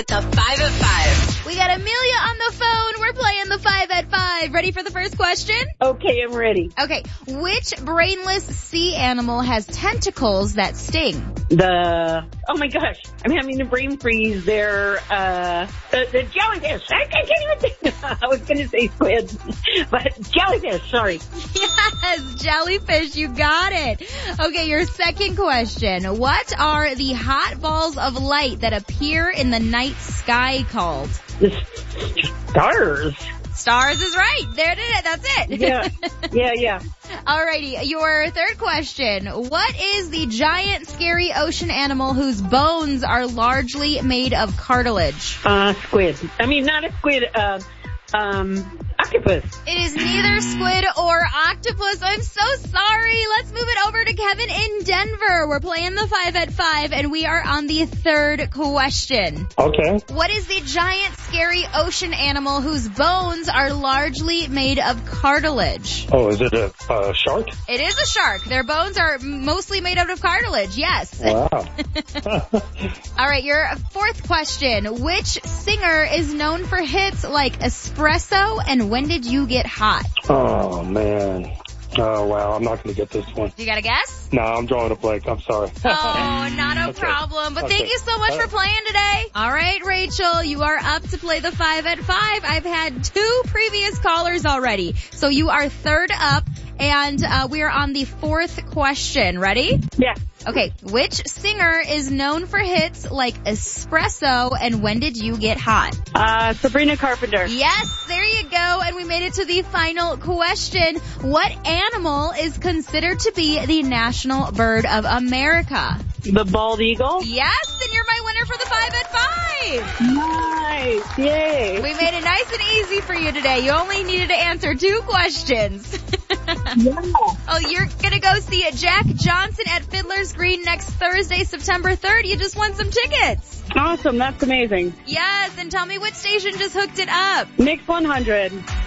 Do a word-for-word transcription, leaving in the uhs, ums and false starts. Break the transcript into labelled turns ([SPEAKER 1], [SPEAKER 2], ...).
[SPEAKER 1] The five at five.
[SPEAKER 2] We got Amelia on the phone. We're playing the five at five. Ready for the first question?
[SPEAKER 3] Okay, I'm ready.
[SPEAKER 2] Okay. Which brainless sea animal has tentacles that sting?
[SPEAKER 3] The, oh my gosh, I'm having a brain freeze there. Uh, the, the jellyfish. I, I can't even think. I was going to say squid, but jellyfish, sorry.
[SPEAKER 2] Yes, jellyfish. You got it. Okay, your second question. What are the hot balls of light that appear in the night sky called?
[SPEAKER 3] The stars.
[SPEAKER 2] Stars is right. There it is. That's it.
[SPEAKER 3] Yeah, yeah, yeah.
[SPEAKER 2] Alrighty, your third question. What is the giant, scary ocean animal whose bones are largely made of cartilage?
[SPEAKER 3] Uh, squid. I mean, not a squid, uh, um, octopus.
[SPEAKER 2] It is neither squid or octopus. I'm so sorry. Let's move it over to Kevin in Denver. We're playing the five at five, and we are on the third question.
[SPEAKER 4] Okay.
[SPEAKER 2] What is the giant, scary ocean animal whose bones are largely made of cartilage?
[SPEAKER 4] Oh, is it a uh, shark?
[SPEAKER 2] It is a shark. Their bones are mostly made out of cartilage, yes.
[SPEAKER 4] Wow.
[SPEAKER 2] All right, your fourth question. Which singer is known for hits like Espresso and When Did You Get Hot?
[SPEAKER 4] Oh, man. Oh, wow. I'm not going to get this one.
[SPEAKER 2] You got a guess?
[SPEAKER 4] No, I'm drawing a blank. I'm sorry.
[SPEAKER 2] Oh, not a
[SPEAKER 4] Okay.
[SPEAKER 2] problem. But
[SPEAKER 4] Okay.
[SPEAKER 2] thank you so much for playing today. All right, Rachel, you are up to play the five at five. I've had two previous callers already. So you are third up, and uh, we are on the fourth question. Ready?
[SPEAKER 3] Yeah.
[SPEAKER 2] Okay, which singer is known for hits like Espresso and When Did You Get Hot?
[SPEAKER 3] Uh, Sabrina Carpenter.
[SPEAKER 2] Yes, there you go. And we made it to the final question. What animal is considered to be the national bird of America?
[SPEAKER 3] The bald eagle.
[SPEAKER 2] Yes, and you're my winner for the five at five.
[SPEAKER 3] Nice. Yay.
[SPEAKER 2] We made it nice and easy for you today. You only needed to answer two questions.
[SPEAKER 3] Yeah.
[SPEAKER 2] Oh, you're going to go see Jack Johnson at Fiddler's Green next Thursday, September third. You just won some tickets.
[SPEAKER 3] Awesome. That's amazing.
[SPEAKER 2] Yes, and tell me which station just hooked it up.
[SPEAKER 3] Mix one hundred.